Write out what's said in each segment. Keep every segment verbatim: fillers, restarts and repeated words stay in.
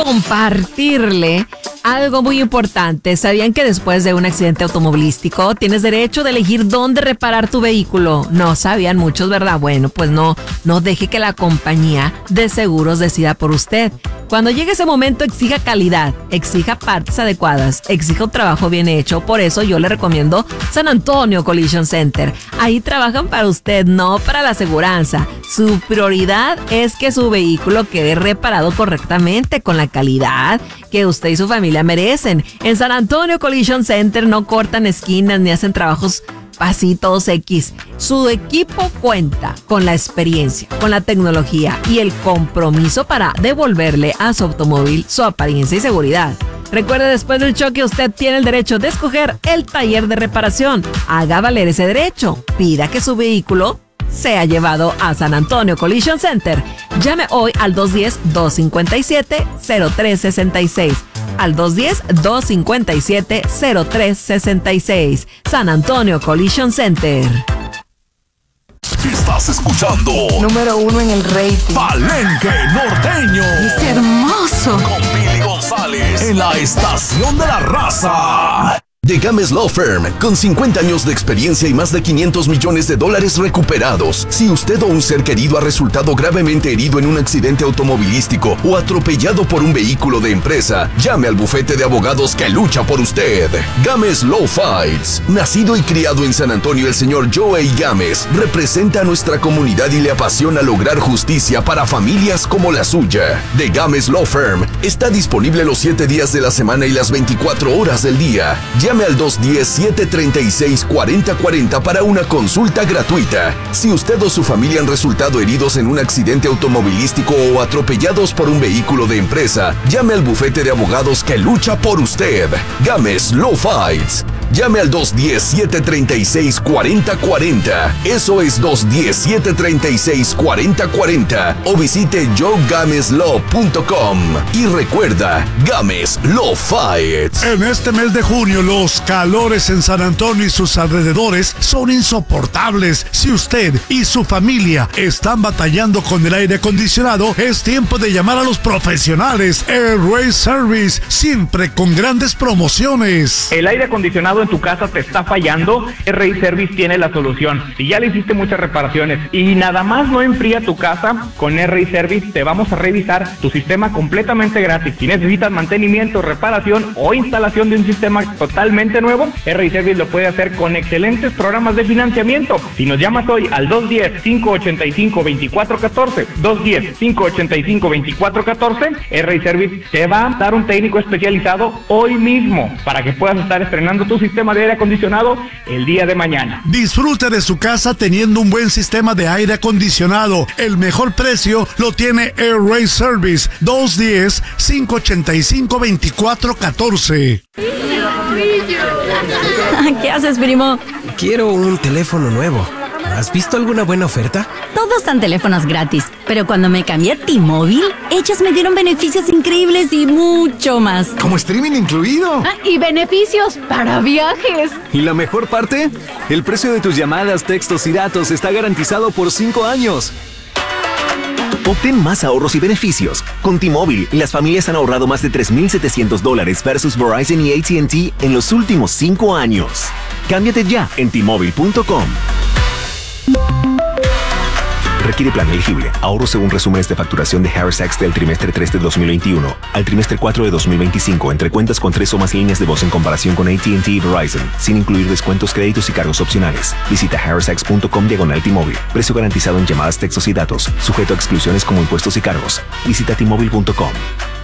compartirle algo muy importante. ¿Sabían que después de un accidente automovilístico tienes derecho de elegir dónde reparar tu vehículo? No sabían muchos, ¿verdad? Bueno, pues no, no deje que la compañía de seguros decida por usted. Cuando llegue ese momento, exija calidad, exija partes adecuadas, exija un trabajo bien hecho. Por eso yo le recomiendo San Antonio Collision Center. Ahí trabajan para usted, no para la aseguranza. Su prioridad es que su vehículo quede reparado correctamente, con la calidad que usted y su familia merecen. En San Antonio Collision Center no cortan esquinas ni hacen trabajos pasitos X. Su equipo cuenta con la experiencia, con la tecnología y el compromiso para devolverle a su automóvil su apariencia y seguridad. Recuerde, después del choque usted tiene el derecho de escoger el taller de reparación. Haga valer ese derecho. Pida que su vehículo sea llevado a San Antonio Collision Center. Llame hoy al dos uno cero, dos cinco siete, cero tres seis seis. Al dos uno cero, dos cinco siete, cero tres seis seis. San Antonio Collision Center. Estás escuchando número uno en el rating, Palenque Norteño. Es hermoso. Con Billy González en la estación de la raza. The Games Law Firm, con cincuenta años de experiencia y más de quinientos millones de dólares recuperados. Si usted o un ser querido ha resultado gravemente herido en un accidente automovilístico o atropellado por un vehículo de empresa, llame al bufete de abogados que lucha por usted. Games Law Fights. Nacido y criado en San Antonio, el señor Joey Gámez representa a nuestra comunidad y le apasiona lograr justicia para familias como la suya. The Games Law Firm está disponible los siete días de la semana y las veinticuatro horas del día. Llame al dos uno cero, siete tres seis, cuatro cero cuatro cero para una consulta gratuita. Si usted o su familia han resultado heridos en un accidente automovilístico o atropellados por un vehículo de empresa, llame al bufete de abogados que lucha por usted. Games Law Fights. Llame al dos uno cero, siete tres seis, cuatro cero cuatro cero. Eso es dos uno cero, siete tres seis, cuatro cero cuatro cero. O visite joe games law punto com. Y recuerda, Games Law Fights. En este mes de junio, los calores en San Antonio y sus alrededores son insoportables. Si usted y su familia están batallando con el aire acondicionado, es tiempo de llamar a los profesionales. Air Ray Service, siempre con grandes promociones. El aire acondicionado en tu casa te está fallando, Air Ray Service tiene la solución. Si ya le hiciste muchas reparaciones y nada más no enfría tu casa, con Air Ray Service te vamos a revisar tu sistema completamente gratis. Si necesitas mantenimiento, reparación o instalación de un sistema totalmente nuevo, Air Ray Service lo puede hacer con excelentes programas de financiamiento. Si nos llamas hoy al dos uno cero, cinco ocho cinco, dos cuatro uno cuatro, dos uno cero, cinco ocho cinco, dos cuatro uno cuatro, Air Ray Service te va a dar un técnico especializado hoy mismo para que puedas estar estrenando tu sistema de aire acondicionado el día de mañana. Disfrute de su casa teniendo un buen sistema de aire acondicionado. El mejor precio lo tiene Air Ray Service. dos uno cero, cinco ocho cinco, dos cuatro uno cuatro. ¿Qué haces, primo? Quiero un teléfono nuevo. ¿Has visto alguna buena oferta? Todos dan teléfonos gratis, pero cuando me cambié a T-Mobile, ellos me dieron beneficios increíbles y mucho más. ¿Como streaming incluido? Ah, y beneficios para viajes. ¿Y la mejor parte? El precio de tus llamadas, textos y datos está garantizado por cinco años. Obtén más ahorros y beneficios. Con T-Mobile, las familias han ahorrado más de tres mil setecientos dólares versus Verizon y A T and T en los últimos cinco años. Cámbiate ya en T Mobile punto com. Requiere plan elegible. Ahorro según resúmenes de facturación de Harris Tax del trimestre tres de dos mil veintiuno al trimestre cuatro de dos mil veinticinco entre cuentas con tres o más líneas de voz en comparación con A T and T y Verizon, sin incluir descuentos, créditos y cargos opcionales. Visita harris tax punto com diagonal T-Mobile. Precio garantizado en llamadas, textos y datos. Sujeto a exclusiones como impuestos y cargos. Visita T Mobile punto com.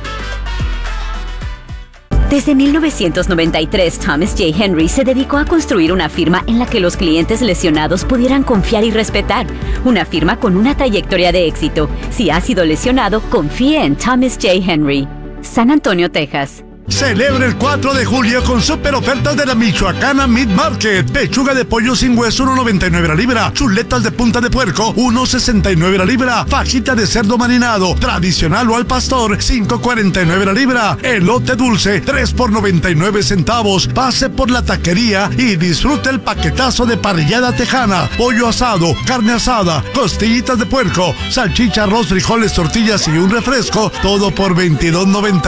Desde mil novecientos noventa y tres, Thomas J. Henry se dedicó a construir una firma en la que los clientes lesionados pudieran confiar y respetar. Una firma con una trayectoria de éxito. Si ha sido lesionado, confíe en Thomas J. Henry. San Antonio, Texas. Celebre el cuatro de julio con super ofertas de la Michoacana Meat Market. Pechuga de pollo sin hueso, uno noventa y nueve la libra. Chuletas de punta de puerco, uno sesenta y nueve la libra. Fajita de cerdo marinado, tradicional o al pastor, cinco cuarenta y nueve la libra. Elote dulce, tres por noventa y nueve centavos. Pase por la taquería y disfrute el paquetazo de parrillada tejana, pollo asado, carne asada, costillitas de puerco, salchicha, arroz, frijoles, tortillas y un refresco. Todo por veintidós noventa.